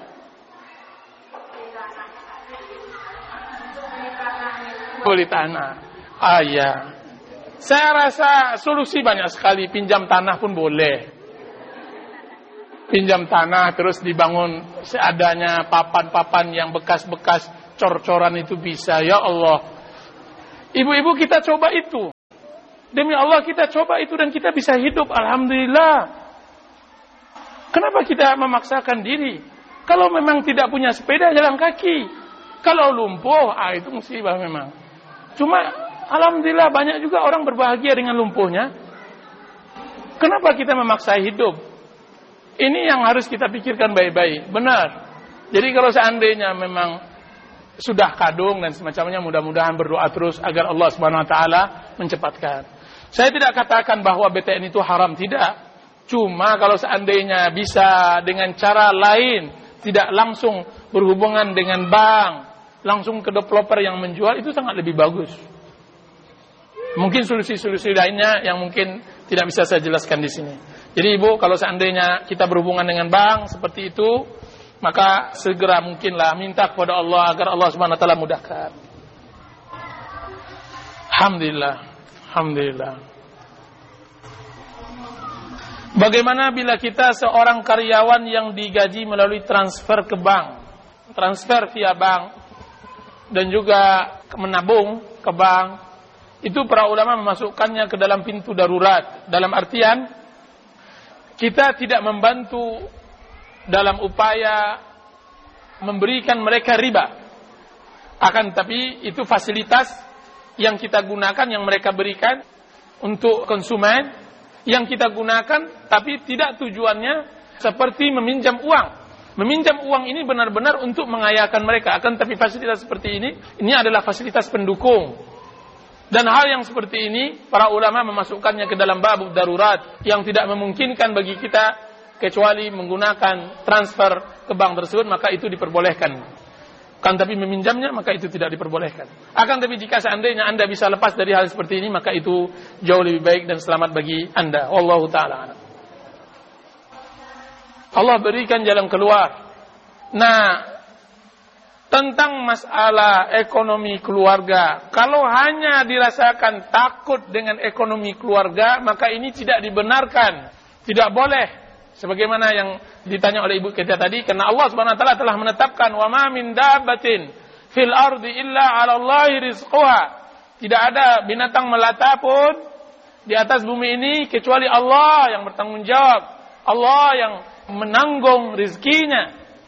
Beli tanah. Ah ya. Saya rasa solusi banyak sekali. Pinjam tanah pun boleh. Pinjam tanah terus dibangun seadanya papan-papan yang bekas-bekas cor-coran itu bisa. Ya Allah. Ibu-ibu kita coba itu. Demi Allah kita coba itu dan kita bisa hidup, alhamdulillah. Kenapa kita memaksakan diri? Kalau memang tidak punya sepeda, jalan kaki. Kalau lumpuh, ah itu musibah memang. Cuma alhamdulillah banyak juga orang berbahagia dengan lumpuhnya. Kenapa kita memaksa hidup? Ini yang harus kita pikirkan baik-baik. Benar. Jadi kalau seandainya memang sudah kadung dan semacamnya, mudah-mudahan berdoa terus agar Allah Subhanahu wa taala mencepatkan. Saya tidak katakan bahwa B T N itu haram, tidak. Cuma kalau seandainya bisa dengan cara lain, tidak langsung berhubungan dengan bank, langsung ke developer yang menjual, itu sangat lebih bagus. Mungkin solusi-solusi lainnya yang mungkin tidak bisa saya jelaskan di sini. Jadi Ibu, kalau seandainya kita berhubungan dengan bank seperti itu, maka segera mungkinlah minta kepada Allah agar Allah Subhanahu wa taala mudahkan. Alhamdulillah. Alhamdulillah. Bagaimana bila kita seorang karyawan yang digaji melalui transfer ke bank, transfer via bank, dan juga menabung ke bank, itu para ulama memasukkannya ke dalam pintu darurat. Dalam artian, kita tidak membantu dalam upaya memberikan mereka riba. Akan tapi itu fasilitas yang kita gunakan, yang mereka berikan untuk konsumen, yang kita gunakan, tapi tidak tujuannya seperti meminjam uang. Meminjam uang ini benar-benar untuk mengayakan mereka. Akan tapi fasilitas seperti ini, ini adalah fasilitas pendukung. Dan hal yang seperti ini, para ulama memasukkannya ke dalam bab darurat, yang tidak memungkinkan bagi kita kecuali menggunakan transfer ke bank tersebut, maka itu diperbolehkan. Kan tapi meminjamnya, maka itu tidak diperbolehkan. Akan tapi jika seandainya Anda bisa lepas dari hal seperti ini, maka itu jauh lebih baik dan selamat bagi Anda. Wallahu ta'ala. Allah berikan jalan keluar. Nah, tentang masalah ekonomi keluarga, kalau hanya dirasakan takut dengan ekonomi keluarga, maka ini tidak dibenarkan. Tidak boleh. Sebagaimana yang ditanya oleh Ibu kita tadi, karena Allah Subhanahu wa taala telah menetapkan wa ma min dabbatin fil ardi illa 'ala Allahi rizquha. Tidak ada binatang melata pun di atas bumi ini kecuali Allah yang bertanggung jawab. Allah yang menanggung rizkinya.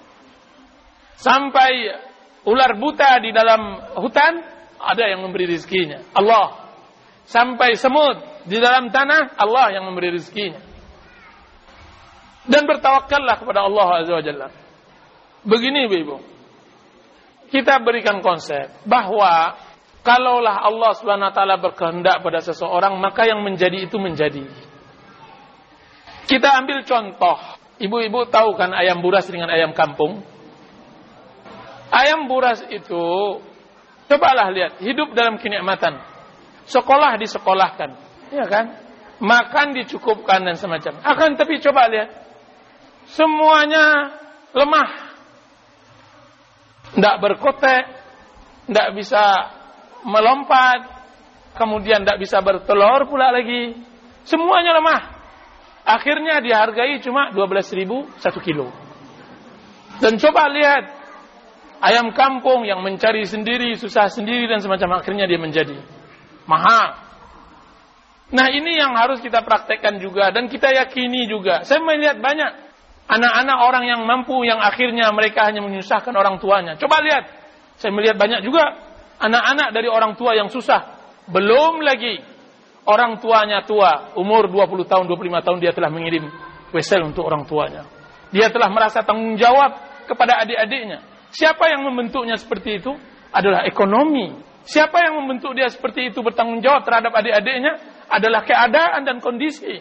Sampai ular buta di dalam hutan, ada yang memberi rizkinya, Allah. Sampai semut di dalam tanah, Allah yang memberi rizkinya. Dan bertawakallah kepada Allah Azza wa Jalla. Begini Ibu, kita berikan konsep bahwa kalaulah Allah Subhanahu wa taala berkehendak pada seseorang, maka yang menjadi itu menjadi. Kita ambil contoh, ibu-ibu tahu kan ayam buras dengan ayam kampung? Ayam buras itu, cobalah lihat, hidup dalam kenikmatan. Sekolah disekolahkan, ya kan? Makan dicukupkan dan semacam. Akan tapi coba lihat, semuanya lemah, tidak berkotek, tidak bisa melompat, kemudian tidak bisa bertelur pula lagi. Semuanya lemah. Akhirnya dihargai cuma dua belas ribu satu kilo. Dan coba lihat ayam kampung yang mencari sendiri, susah sendiri dan semacam, akhirnya dia menjadi mahal. Nah ini yang harus kita praktekkan juga dan kita yakini juga. Saya melihat banyak anak-anak orang yang mampu yang akhirnya mereka hanya menyusahkan orang tuanya. Coba lihat, saya melihat banyak juga anak-anak dari orang tua yang susah. Belum lagi orang tuanya tua, umur dua puluh tahun, dua puluh lima tahun dia telah mengirim wesel untuk orang tuanya. Dia telah merasa tanggung jawab kepada adik-adiknya. Siapa yang membentuknya seperti itu? Adalah ekonomi. Siapa yang membentuk dia seperti itu bertanggung jawab terhadap adik-adiknya? Adalah keadaan dan kondisi.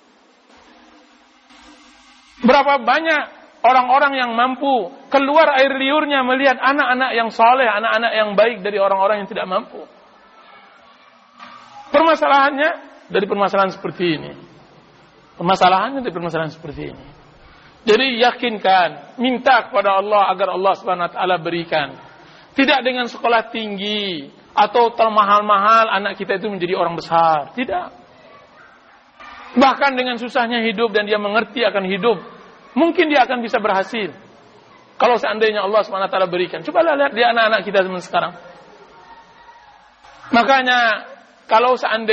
Berapa banyak orang-orang yang mampu keluar air liurnya melihat anak-anak yang saleh, anak-anak yang baik dari orang-orang yang tidak mampu. Permasalahannya dari permasalahan seperti ini. Permasalahannya dari permasalahan seperti ini. Jadi yakinkan, minta kepada Allah agar Allah Subhanahu wa taala berikan. Tidak dengan sekolah tinggi atau termahal-mahal anak kita itu menjadi orang besar. Tidak. Bahkan dengan susahnya hidup dan dia mengerti akan hidup, mungkin dia akan bisa berhasil. Kalau seandainya Allah Subhanahu wa taala berikan. Cobalah lihat dia anak-anak kita zaman sekarang. Makanya kalau seandainya